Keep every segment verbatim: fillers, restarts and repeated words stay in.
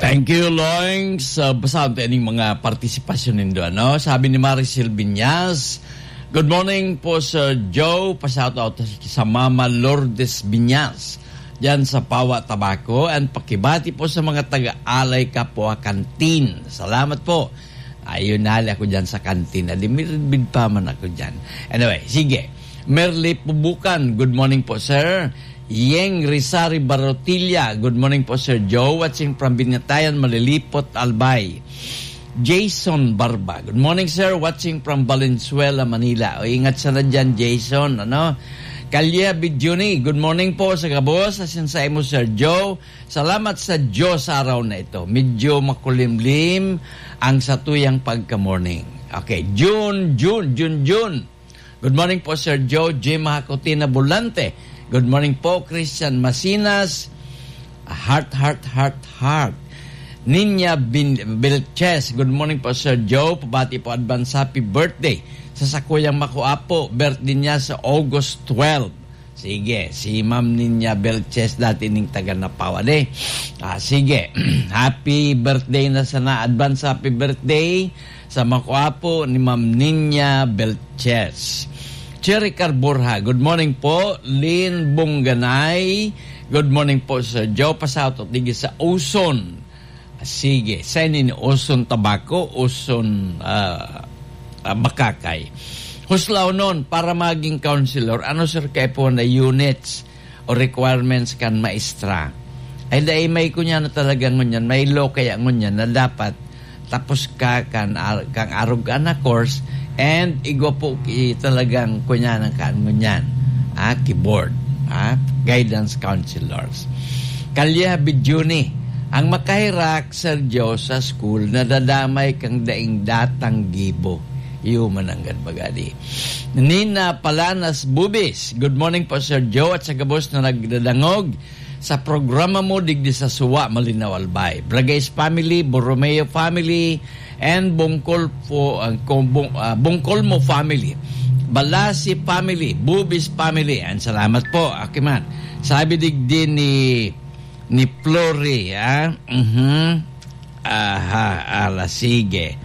Thank you, Loing. Sa basahan tayo ng mga partisipasyon nindo. Ano? Sabi ni Maricel Binyas, good morning po, Sir Joe. Pa-shoutout sa Mama Lourdes Binyas diyan sa Pawa, Tabaco. And pakibati po sa mga taga-alay Kapwa Kantin. Salamat po. Ayun, nali ako dyan sa kantin. Adimirbid pa man ako dyan. Anyway, sige. Merly Pubukan, good morning po, sir. Yeng Rizari Barotilla, good morning po, Sir Joe. Watching from Binatayan, Malilipot, Albay. Jason Barba, good morning, sir. Watching from Valenzuela, Manila. O, ingat sana dyan, Jason. Ano? Kalya Bidjuni, good morning po sa kabos. Asinsay mo, Sir Joe. Salamat sa Diyos sa araw na ito. Medyo makulimlim ang satuyang pagka-morning. Okay, June, June, June, June. Good morning po, Sir Joe. Jim Hakotina Bulante. Good morning po, Christian Masinas. Heart, heart, heart, heart. Ninya Bin Belches. Good morning po, Sir Joe. Pabati po advance happy birthday sa Sakuyang Makuapo. Birthday niya sa August twelfth. Sige, si Ma'am Ninya Belches dati ning taga Napawan eh. Ah, sige, happy birthday na sana. Advance happy birthday sa Makuapo ni Ma'am Ninya Belches. Cherry Carborha, good morning po. Lynn Bunganay, good morning po, Sir Joe. Pasautot digi sa Uson. Sige, saan ni Uson Tabaco, Uson uh, uh, Makakay. Huslaw nun, para maging counselor, ano sir kayo po na units o requirements kan maestra? Ay dahil may kunya na talaga ngunyan, may law kaya ngunyan na dapat tapos ka kan ar, kang arog ka na course. And igwa po i, talagang kunya ng kanunyan, ah, keyboard, ah, guidance counselors. Kalya Bidjuni, ang makahirak, Sir Joe, sa school, nadadamay kang daing datang gibo. Human ang gadbagadi. Nina Palanas Bubis, good morning po, Sir Joe, at sa gabos na nagdadangog sa programa mo digdi sa Suwa, Malinaw, Albay. Bragays family, Borromeo family, and Bungkol po ang uh, bung, uh, Bungkol mo family, Balasi family, Bubis family. And salamat po, Akiman. Sabi digdi ni ni Flori, ah. Mhm. Aha, ala sige.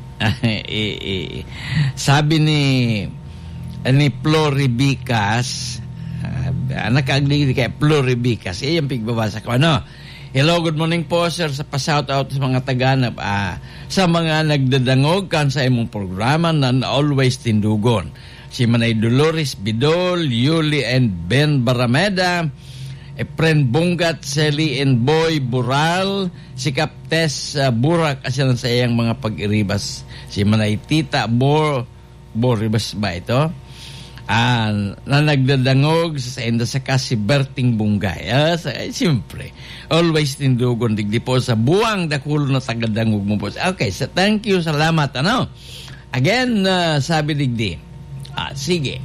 Sabi ni ni Flori Bicas, uh, nakagli kay Flori Bicas. Iyang pigbabasa ko, ano? Hello, good morning po, sir, sa pa-shoutout sa mga taganap, ah, sa mga nagdadangog kan sa imong programa na always tindugon. Si Manay Dolores Bidol, Yuli and Ben Barameda, Efren Bungat, Sally and Boy Bural, si Kaptes uh, Burak, asya sa iyang mga pag-iribas. Si Manay Tita Bor, Boribas ba ito? Ah, na nagdadangog sa enda sa kasi Berting Bunggay. Ah, sa, eh, siyempre, always tindugon digdi po sa buwang dakulo na tagadangog mo po. Okay, so thank you, salamat. Ano? Again, uh, sabi digdi. Ah, sige.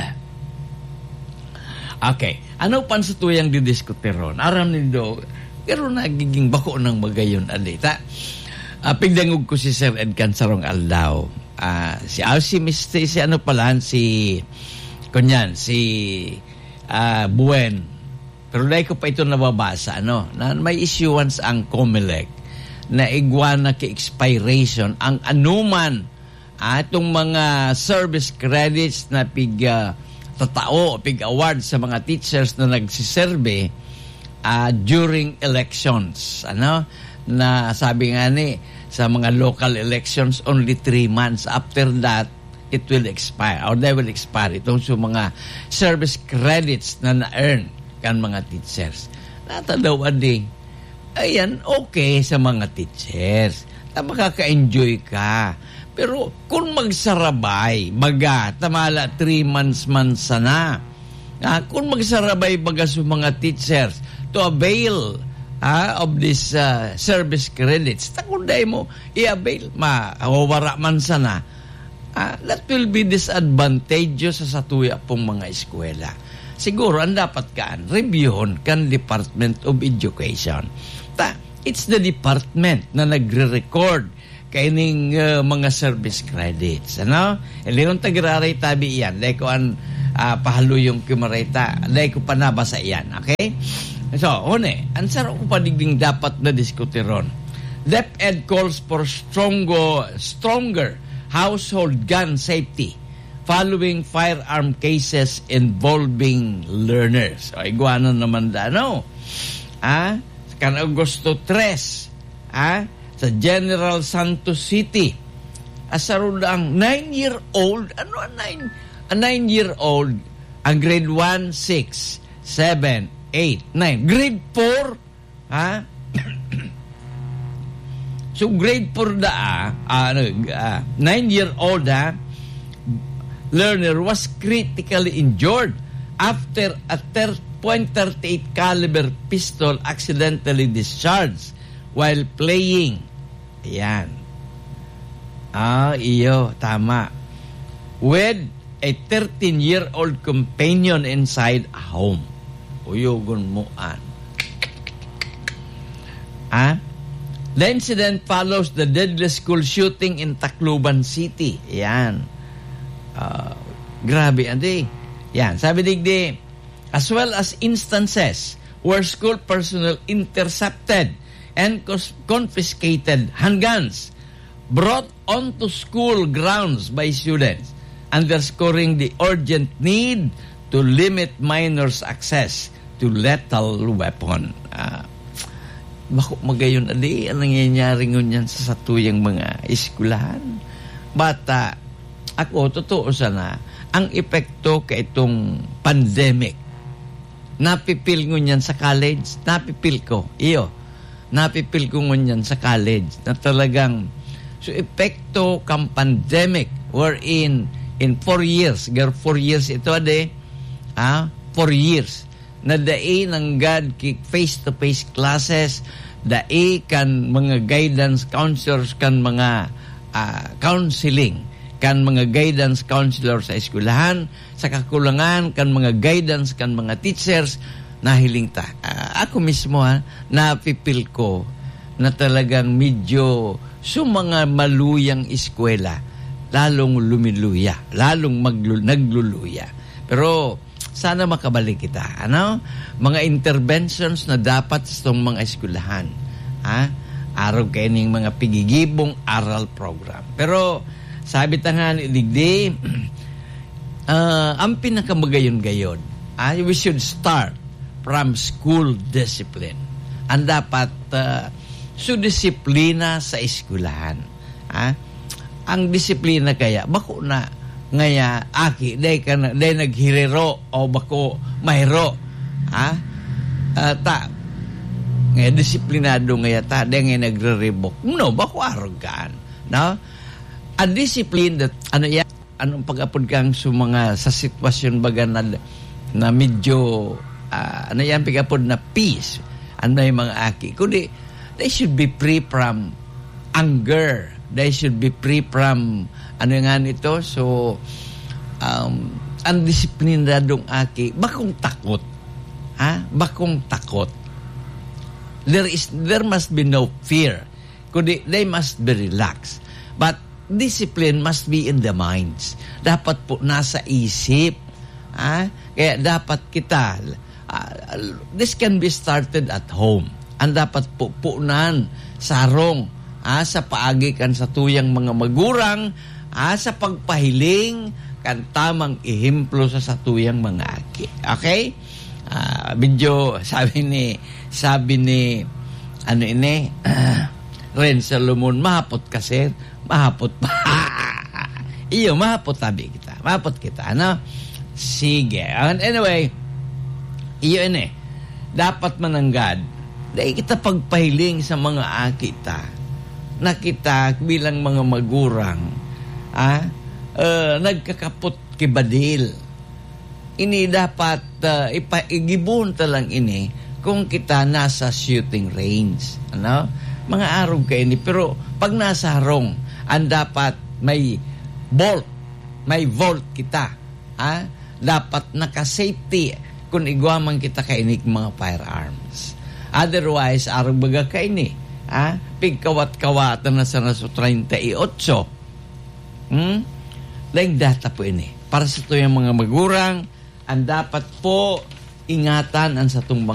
Okay, ano pan sa tuyang didiskuteron? Aram nindo, pero nagiging bako ng magayon alita. Ah, pigdangog ko si Sir Ed Cansarong Aldaw. Ah, si Alci Mister, si ano pala, si kunyan, si uh, Buen. Pero dahil ko pa ito nababasa, ano, na may issuance ang COMELEC na iguana ki expiration ang anuman atong mga service credits na pig uh, tatao, pig award sa mga teachers na nagsiserve uh, during elections. Ano, na sabi nga ni, sa mga local elections, only three months. After that, it will expire, or they will expire. Itong so mga service credits na na-earn kan mga teachers. Natadawan din, ayan, okay sa mga teachers. Ta makaka-enjoy ka. Pero kung magsarabay, baga, tamala three months man sana. Ah, kung magsarabay baga sa mga teachers to avail Ah, of this uh, service credits, takunday mo i-avail, mawawara man sana, ah, that will be disadvantageous sa satuya pong mga eskwela. Siguro ang dapat kaan reviewon kan Department of Education. Ta, it's the department na nagre-record kaining uh, mga service credits, ano? Eliyon tagraray tabi iyan, dahil ko ang uh, pahaluyong kumarita, dahil ko panabasa iyan, okay? So, one, answer ko pa digding dapat na diskutiron. DepEd calls for stronger, stronger household gun safety following firearm cases involving learners. O, iguana naman da, no? Ah, kan Agosto tres, ah, sa General Santos City. Asarudang nine-year-old, ano ang nine? A nine-year-old, ang grade one, six, seven, eight, nine. Grade four, ha? So, grade four da, ah, ano, ah, nine-year-old, ha? Learner was critically injured after a point three eight caliber pistol accidentally discharged while playing. Ayan. Ah, iyo, tama. With a thirteen-year-old companion inside a home. Uyogon mo an. Ah? The incident follows the deadly school shooting in Tacloban City. Ayan. Uh, grabe, andi. Yan, sabi digdi, as well as instances where school personnel intercepted and confiscated handguns brought onto school grounds by students, underscoring the urgent need to limit minors' access to lethal weapon. Uh, bako magayon, adi, ang nangyayari ngunyan sa satuyang mga eskwelahan. Bata, ako, totoo sana, ang epekto kay itong pandemic, napipil ko niyan sa college, napipil ko, iyo, napipil ko niyan sa college, na talagang, so epekto kang pandemic, wherein, in four years, gar four years ito, ade, ah, four years, na dai ng God face-to-face classes, dai kan mga guidance counselors, kan mga uh, counseling, kan mga guidance counselor sa eskwelahan, sa kakulangan, kan mga guidance, kan mga teachers, nahiling ta. Uh, ako mismo, ha, napipil ko na talagang medyo so mga maluyang eskwela, lalong lumiluya, lalong maglu- nagluluya. Pero, sana makabalik kita. Ano? Mga interventions na dapat sa itong mga eskwelahan. Ha? Araw kayo ng mga pigigibong aral program. Pero, sabi tangan, digdi, uh, ang pinakamagayon-gayon, uh, we should start from school discipline. Ang dapat, uh, so disiplina sa eskwelahan. Uh, ang disiplina kaya, bako na, ngaya, aki, day, ka na, day naghirero, o bako, mahiro. Ha? Uh, ta, ngaya, disiplinado ngaya, ta, day ngaya nagre-rebook. No, bako arrogant. No? A discipline that, ano yan, anong pag-apod kang sa mga, sa sitwasyon baga na, na medyo, uh, ano yan, pag-apod na peace, ano yung mga aki. Kundi, they should be free from anger. They should be free from, ano nga nito, so, um, ang disiplinadong aki, bakong takot? Ha? Bakong takot? There is, there must be no fear. Kundi, they must be relaxed. But, discipline must be in the minds. Dapat po nasa isip. Ah? Kaya dapat kita, uh, this can be started at home. Ang dapat po punan, sarong, ah, sa paagi kan sa tuyang mga magurang, ah, sa pagpahiling, kan tamang ihimplo sa satuyang mga aki. Okay? Ah, medyo, sabi ni, sabi ni, ano ini, uh, Ren Salomon, mahapot kasi, mahapot pa. Iyo, mahapot tabi kita. Mahapot kita, ano? Sige. And anyway, iyo ini, dapat mananggad, dahil kita pagpahiling sa mga akita, na kita bilang mga magurang, ah, uh, nagkakapot kibadil. Ini dapat, uh, ipaigibon talang ini, kung kita nasa shooting range. Ano? Mga araw kayo ni, pero pag nasa harong, ang dapat may bolt, may vault kita. Ha? Dapat naka-safety kung igwaman kita kainig mga firearms. Otherwise, araw baga kayo ni, ha? Pigkawat-kawatan na sa naso thirty-eight. Hmm? Like data po ini. Para sa ito yung mga magurang, ang dapat po ingatan ang sa itong